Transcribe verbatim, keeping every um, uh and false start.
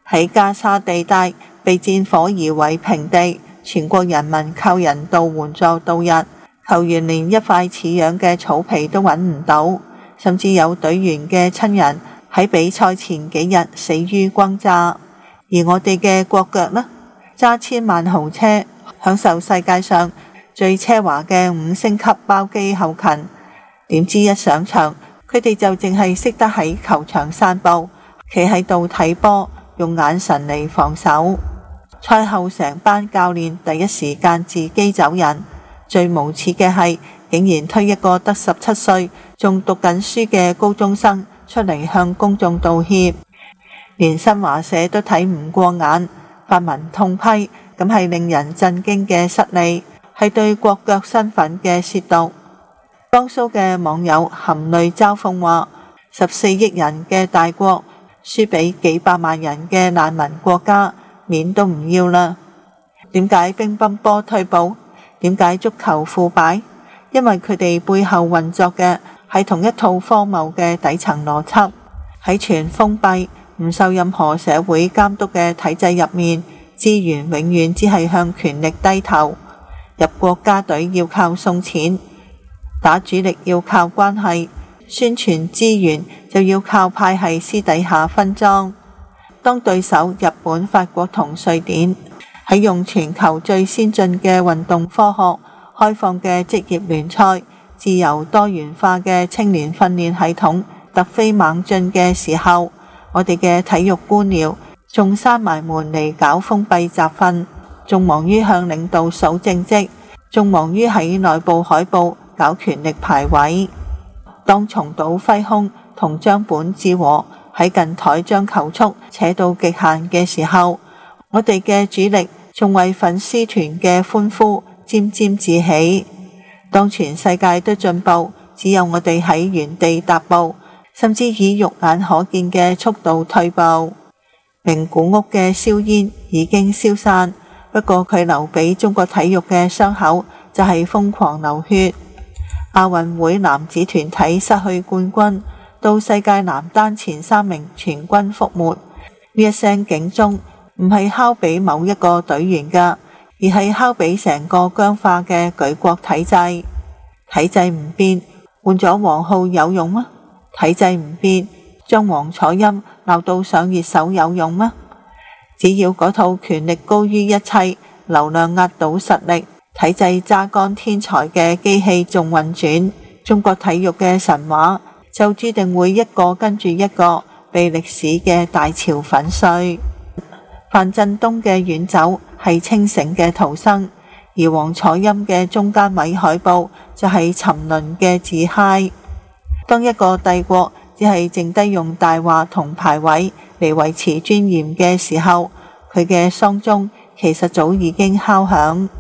喺加沙地帶被戰火夷為平地，全國人民靠人道援助度日，球員連一塊似樣嘅草皮都揾唔到，甚至有隊員嘅親人喺比賽前幾日死於轟炸。而我哋嘅國腳呢，揸千萬豪車，享受世界上最奢華嘅五星級包機後勤，點知一上場，佢哋就淨係識得喺球場散步，企喺度睇波，用眼神嚟防守。賽後成班教練第一時間自己走人，最無恥嘅係竟然推一個得十七歲仲讀緊書嘅高中生出嚟向公眾道歉，連新華社都睇唔過眼，發文痛批，咁係令人震驚嘅失禮，係對國腳身份嘅褻瀆。江蘇嘅網友含淚嘲諷話：十四億人嘅大國輸俾幾百萬人嘅難民國家，面都唔要啦。點解乒乓波退步？點解足球腐敗？因為佢哋背後運作嘅係同一套荒謬嘅底層邏輯。喺全封閉唔受任何社會監督嘅體制入面，資源永遠只係向權力低頭。入國家隊要靠送錢，打主力要靠關係，宣傳資源就要靠派系私底下分贓。當對手日本、法國同瑞典喺用全球最先進嘅運動科學、開放嘅職業聯賽、自由多元化嘅青年訓練系統突飛猛進嘅時候，我哋嘅體育官僚仲閂埋門嚟搞封閉集訓，仲忙於向領導數政績，仲忙於喺內部海報搞權力排位。當松島輝空同張本智和喺近台將球速扯到極限嘅時候，我哋嘅主力仲為粉絲團嘅歡呼沾沾自喜。當全世界都進步，只有我哋喺原地踏步，甚至以肉眼可見嘅速度退步。名古屋嘅硝煙已經消散，不過佢留俾中國體育嘅傷口就係瘋狂流血。亞運會男子團體失去冠軍，到世界男單前三名全軍覆沒，呢一聲警鐘唔係敲俾某一個隊員㗎，而係敲俾成個僵化嘅舉國體制。體制唔變，換咗黃浩有用嗎？體制唔變，將黃楚欽鬧到上熱搜有用嗎？只要嗰套權力高於一切，流量壓倒實力，體制榨乾天才嘅機器仲運轉，中國體育嘅神話就注定會一個跟住一個被歷史嘅大潮粉碎。范振東嘅遠走係清醒嘅逃生，而黃楚欽嘅中間位海報就係沉淪嘅自嗨。當一個帝國只係剩低用大話同排位嚟維持尊嚴嘅時候，佢嘅喪鐘其實早已經敲響。